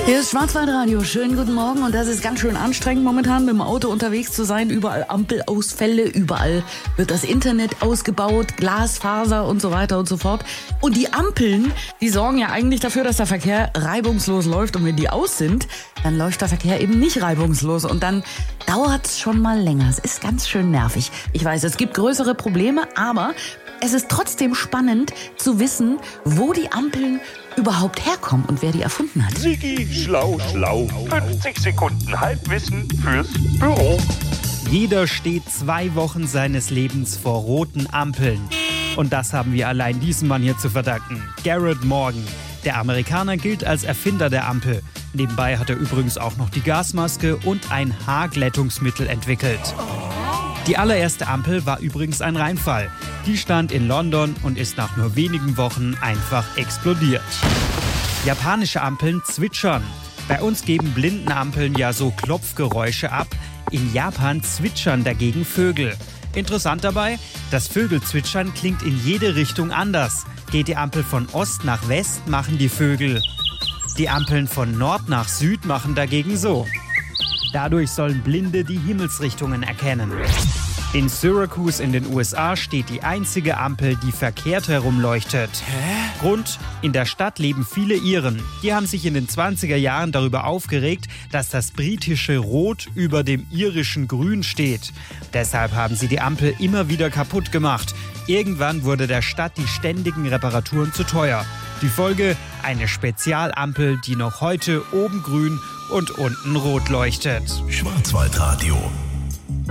Hier ist Schwarzwaldradio. Schönen guten Morgen. Und das ist ganz schön anstrengend momentan, mit dem Auto unterwegs zu sein. Überall Ampelausfälle, überall wird das Internet ausgebaut, Glasfaser und so weiter und so fort. Und die Ampeln, die sorgen ja eigentlich dafür, dass der Verkehr reibungslos läuft. Und wenn die aus sind, dann läuft der Verkehr eben nicht reibungslos. Und dann dauert's schon mal länger. Es ist ganz schön nervig. Ich weiß, es gibt größere Probleme, aber es ist trotzdem spannend zu wissen, wo die Ampeln überhaupt herkommen und wer die erfunden hat. Sigi, schlau, schlau. 50 Sekunden Halbwissen fürs Büro. Jeder steht 2 Wochen seines Lebens vor roten Ampeln. Und das haben wir allein diesem Mann hier zu verdanken. Garrett Morgan. Der Amerikaner gilt als Erfinder der Ampel. Nebenbei hat er übrigens auch noch die Gasmaske und ein Haarglättungsmittel entwickelt. Die allererste Ampel war übrigens ein Reinfall. Die stand in London und ist nach nur wenigen Wochen einfach explodiert. Japanische Ampeln zwitschern. Bei uns geben Blindenampeln ja so Klopfgeräusche ab. In Japan zwitschern dagegen Vögel. Interessant dabei, das Vögelzwitschern klingt in jede Richtung anders. Geht die Ampel von Ost nach West, machen die Vögel. Die Ampeln von Nord nach Süd machen dagegen so. Dadurch sollen Blinde die Himmelsrichtungen erkennen. In Syracuse in den USA steht die einzige Ampel, die verkehrt herum leuchtet. Grund: in der Stadt leben viele Iren. Die haben sich in den 20er Jahren darüber aufgeregt, dass das britische Rot über dem irischen Grün steht. Deshalb haben sie die Ampel immer wieder kaputt gemacht. Irgendwann wurde der Stadt die ständigen Reparaturen zu teuer. Die Folge: eine Spezialampel, die noch heute oben grün und unten rot leuchtet. Schwarzwaldradio.